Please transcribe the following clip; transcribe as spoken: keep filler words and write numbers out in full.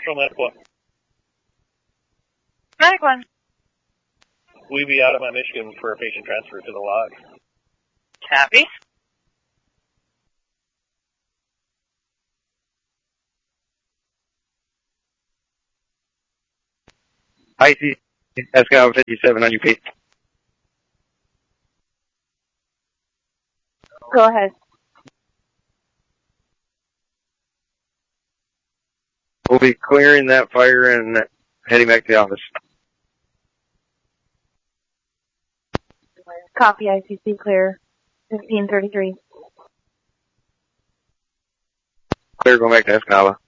Central Medic one. Medic one. We be out of my Michigan for a patient transfer to the lodge. Copy. I C Escal fifty-seven on your feet. Go ahead. We'll be clearing that fire and heading back to the office. Copy, I C C clear. fifteen thirty-three. Clear going back to Escala.